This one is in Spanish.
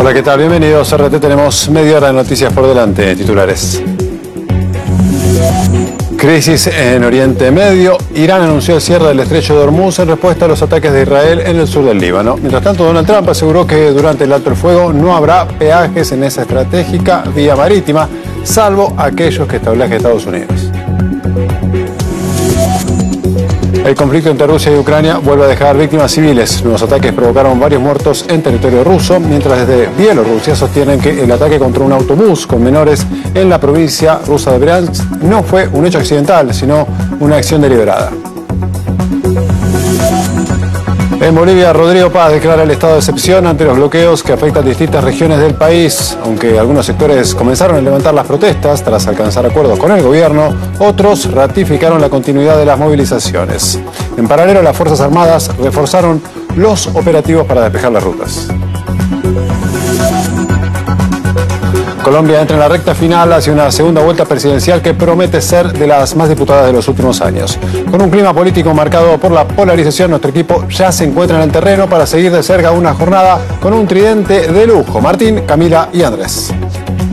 Hola, ¿qué tal? Bienvenidos a RT. Tenemos media hora de noticias por delante. Titulares. Crisis en Oriente Medio. Irán anunció el cierre del estrecho de Hormuz en respuesta a los ataques de Israel en el sur del Líbano. Mientras tanto, Donald Trump aseguró que durante el alto el fuego no habrá peajes en esa estratégica vía marítima, salvo aquellos que establezca Estados Unidos. El conflicto entre Rusia y Ucrania vuelve a dejar víctimas civiles. Nuevos ataques provocaron varios muertos en territorio ruso, mientras desde Bielorrusia sostienen que el ataque contra un autobús con menores en la provincia rusa de Bryansk no fue un hecho accidental, sino una acción deliberada. En Bolivia, Rodrigo Paz declara el estado de excepción ante los bloqueos que afectan distintas regiones del país. Aunque algunos sectores comenzaron a levantar las protestas tras alcanzar acuerdos con el gobierno, otros ratificaron la continuidad de las movilizaciones. En paralelo, las Fuerzas Armadas reforzaron los operativos para despejar las rutas. Colombia entra en la recta final hacia una segunda vuelta presidencial que promete ser de las más disputadas de los últimos años. Con un clima político marcado por la polarización, nuestro equipo ya se encuentra en el terreno para seguir de cerca una jornada con un tridente de lujo. Martín, Camila y Andrés.